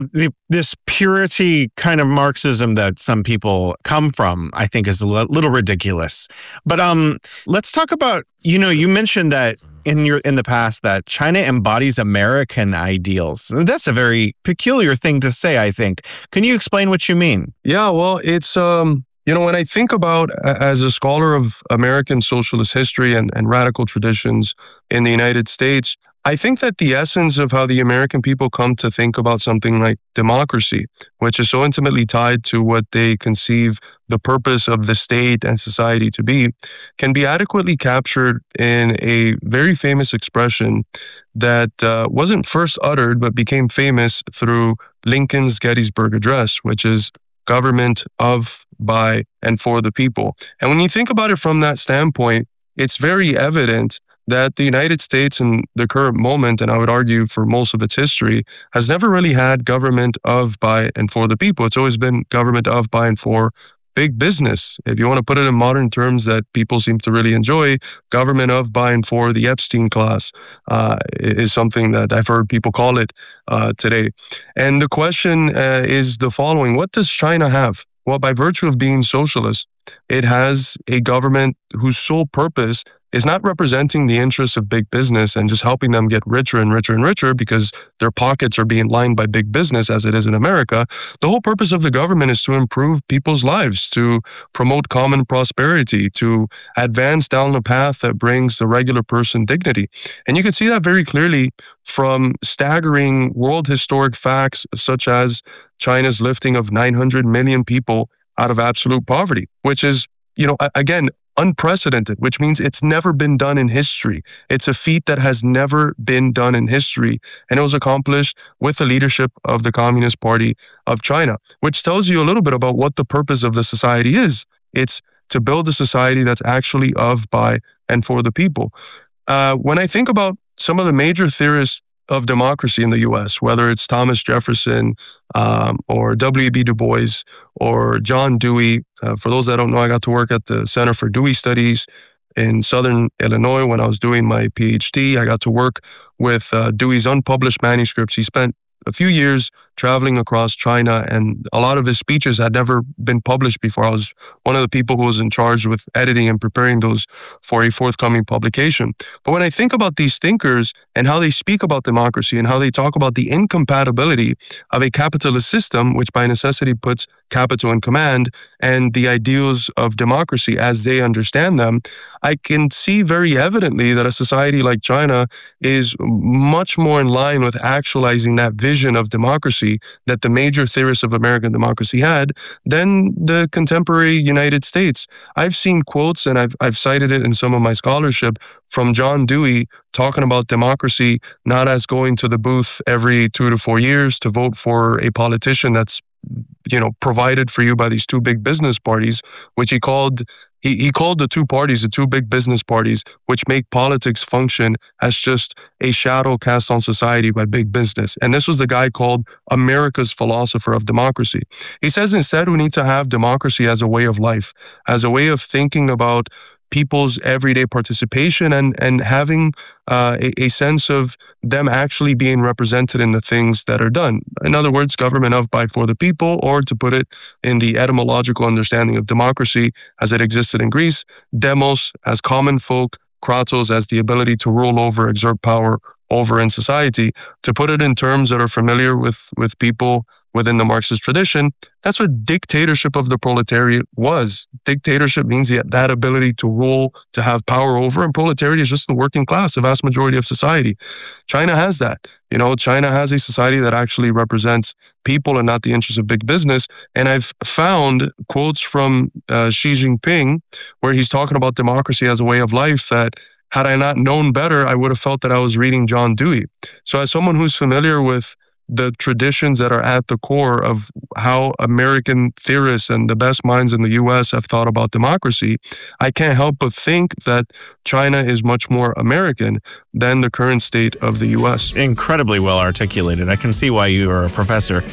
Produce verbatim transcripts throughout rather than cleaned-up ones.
the, this purity kind of Marxism that some people come from, I think, is a li- little ridiculous. But um, let's talk about, you know, you mentioned that in your in the past that China embodies American ideals. And that's a very peculiar thing to say, I think. Can you explain what you mean? Yeah, well, it's, um, you know, when I think about, as a scholar of American socialist history and, and radical traditions in the United States, I think that the essence of how the American people come to think about something like democracy, which is so intimately tied to what they conceive the purpose of the state and society to be, can be adequately captured in a very famous expression that uh, wasn't first uttered, but became famous through Lincoln's Gettysburg Address, which is government of, by, and for the people. And when you think about it from that standpoint, it's very evident that the United States in the current moment, and I would argue for most of its history, has never really had government of, by, and for the people. It's always been government of, by, and for big business. If you want to put it in modern terms that people seem to really enjoy, government of, by, and for the Epstein class uh, is something that I've heard people call it uh, today. And the question uh, is the following: what does China have? Well, by virtue of being socialist, it has a government whose sole purpose is not representing the interests of big business and just helping them get richer and richer and richer because their pockets are being lined by big business, as it is in America. The whole purpose of the government is to improve people's lives, to promote common prosperity, to advance down a path that brings the regular person dignity. And you can see that very clearly from staggering world historic facts such as China's lifting of nine hundred million people out of absolute poverty, which is, you know, again, unprecedented, which means it's never been done in history. It's a feat that has never been done in history. And it was accomplished with the leadership of the Communist Party of China, which tells you a little bit about what the purpose of the society is. It's to build a society that's actually of, by, and for the people. Uh, when I think about some of the major theorists of democracy in the U S, whether it's Thomas Jefferson um, or W E B Du Bois or John Dewey. Uh, for those that don't know, I got to work at the Center for Dewey Studies in Southern Illinois when I was doing my PhD. I got to work with uh, Dewey's unpublished manuscripts. He spent a few years traveling across China, and a lot of his speeches had never been published before. I was one of the people who was in charge with editing and preparing those for a forthcoming publication. But when I think about these thinkers and how they speak about democracy and how they talk about the incompatibility of a capitalist system, which by necessity puts capital in command, and the ideals of democracy as they understand them, I can see very evidently that a society like China is much more in line with actualizing that vision of democracy that the major theorists of American democracy had than the contemporary United States. I've seen quotes, and I've, I've cited it in some of my scholarship, from John Dewey talking about democracy not as going to the booth every two to four years to vote for a politician that's, you know, provided for you by these two big business parties, which he called He, he called the two parties, the two big business parties, which make politics function as just a shadow cast on society by big business. And this was the guy called America's philosopher of democracy. He says instead we need to have democracy as a way of life, as a way of thinking about people's everyday participation and, and having uh, a, a sense of them actually being represented in the things that are done. In other words, government of, by, for the people, or to put it in the etymological understanding of democracy as it existed in Greece, demos as common folk, kratos as the ability to rule over, exert power over in society. To put it in terms that are familiar with, with people within the Marxist tradition, that's what dictatorship of the proletariat was. Dictatorship means that ability to rule, to have power over, and proletariat is just the working class, the vast majority of society. China has that. You know, China has a society that actually represents people and not the interests of big business. And I've found quotes from uh, Xi Jinping where he's talking about democracy as a way of life that, had I not known better, I would have felt that I was reading John Dewey. So as someone who's familiar with the traditions that are at the core of how American theorists and the best minds in the U S have thought about democracy, I can't help but think that China is much more American than the current state of the U S. Incredibly well articulated. I can see why you are a professor.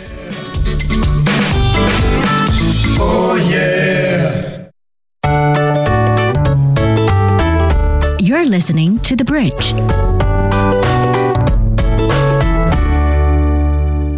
Oh, yeah. You're listening to The Bridge.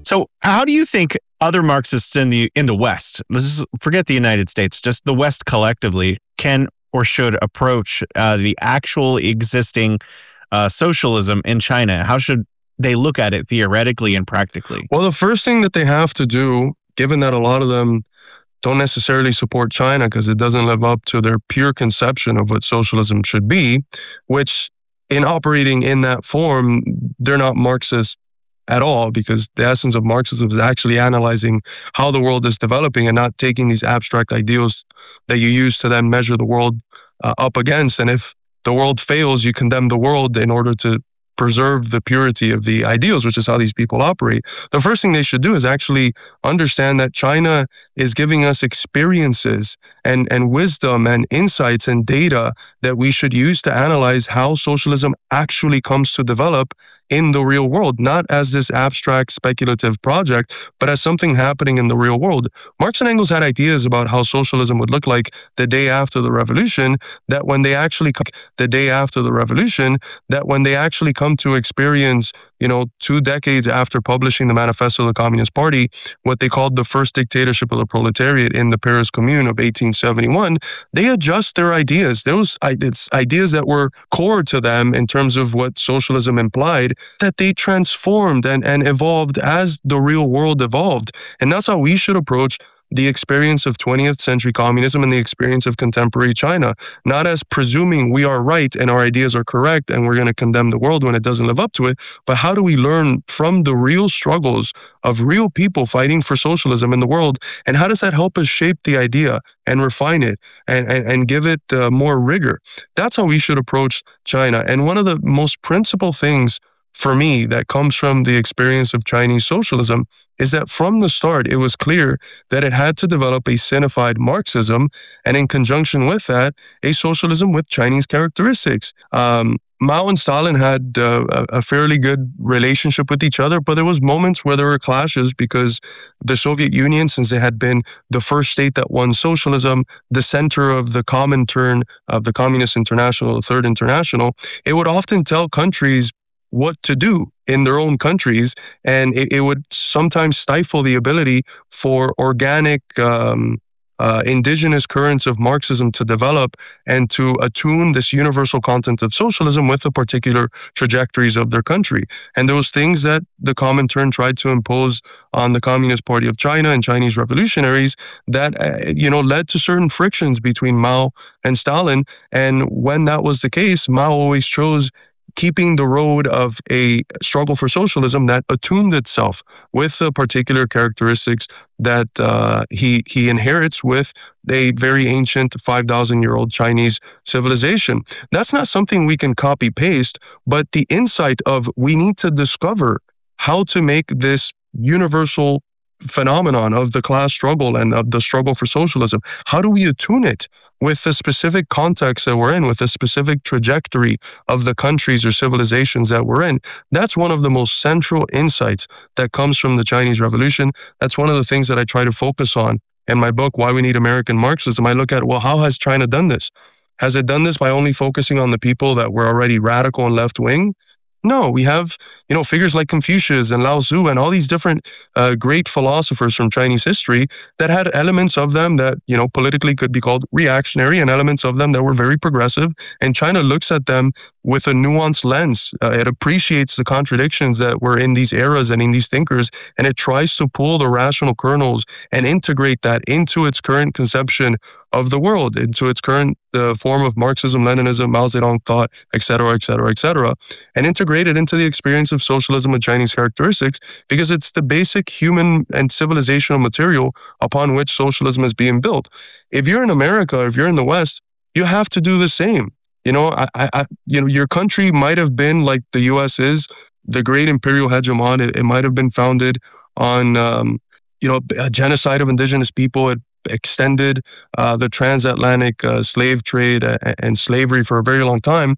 So, how do you think other Marxists in the in the West, let's just forget the United States, just the West collectively, can or should approach uh, the actual existing uh, socialism in China? How should they look at it theoretically and practically? Well, the first thing that they have to do, given that a lot of them don't necessarily support China because it doesn't live up to their pure conception of what socialism should be, which in operating in that form, they're not Marxist at all, because the essence of Marxism is actually analyzing how the world is developing and not taking these abstract ideals that you use to then measure the world uh, up against. And if the world fails, you condemn the world in order to preserve the purity of the ideals, which is how these people operate. The first thing they should do is actually understand that China is giving us experiences and, and wisdom and insights and data that we should use to analyze how socialism actually comes to develop in the real world, not as this abstract speculative project, but as something happening in the real world. Marx and Engels had ideas about how socialism would look like the day after the revolution, that when they actually come the day after the revolution, that when they actually come to experience, you know, two decades after publishing the Manifesto of the Communist Party, what they called the first dictatorship of the proletariat in the Paris Commune of eighteen seventy-one, they adjust their ideas. Those ideas that were core to them in terms of what socialism implied, that they transformed and, and evolved as the real world evolved. And that's how we should approach the experience of twentieth century communism and the experience of contemporary China, not as presuming we are right and our ideas are correct and we're going to condemn the world when it doesn't live up to it, but how do we learn from the real struggles of real people fighting for socialism in the world, and how does that help us shape the idea and refine it and, and, and give it uh, more rigor? That's how we should approach China. And one of the most principal things for me that comes from the experience of Chinese socialism is that from the start, it was clear that it had to develop a sinified Marxism, and in conjunction with that, a socialism with Chinese characteristics. Um, Mao and Stalin had uh, a fairly good relationship with each other, but there was moments where there were clashes because the Soviet Union, since it had been the first state that won socialism, the center of the Comintern, of the Communist International, the Third International, it would often tell countries what to do in their own countries, and it, it would sometimes stifle the ability for organic um, uh, indigenous currents of Marxism to develop and to attune this universal content of socialism with the particular trajectories of their country. And those things that the Comintern tried to impose on the Communist Party of China and Chinese revolutionaries that, uh, you know, led to certain frictions between Mao and Stalin. And when that was the case, Mao always chose keeping the road of a struggle for socialism that attuned itself with the particular characteristics that uh, he he inherits with a very ancient five thousand year old Chinese civilization. That's not something we can copy paste, but the insight of we need to discover how to make this universal phenomenon of the class struggle and of the struggle for socialism, how do we attune it with the specific context that we're in, with the specific trajectory of the countries or civilizations that we're in? That's one of the most central insights that comes from the Chinese Revolution. That's one of the things that I try to focus on in my book, Why We Need American Marxism. I look at, well, how has China done this? Has it done this by only focusing on the people that were already radical and left-wing? No, we have, you know, figures like Confucius and Lao Tzu and all these different uh, great philosophers from Chinese history that had elements of them that, you know, politically could be called reactionary, and elements of them that were very progressive. And China looks at them with a nuanced lens. Uh, it appreciates the contradictions that were in these eras and in these thinkers, and it tries to pull the rational kernels and integrate that into its current conception of the world, into its current uh, form of Marxism, Leninism, Mao Zedong thought, et cetera, et cetera, et cetera, and integrate it into the experience of socialism with Chinese characteristics, because it's the basic human and civilizational material upon which socialism is being built. If you're in America, if you're in the West, you have to do the same. You know, I, I, you know, your country might have been like the U S is, the great imperial hegemon. It, it might have been founded on, um, you know, a genocide of indigenous people. It extended uh, the transatlantic uh, slave trade and slavery for a very long time.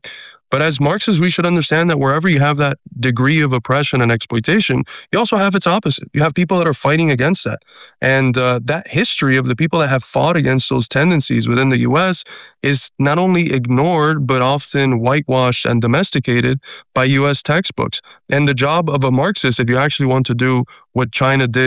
But as Marxists, we should understand that wherever you have that degree of oppression and exploitation, you also have its opposite. You have people that are fighting against that. And uh, that history of the people that have fought against those tendencies within the U S is not only ignored, but often whitewashed and domesticated by U S textbooks. And the job of a Marxist, if you actually want to do what China did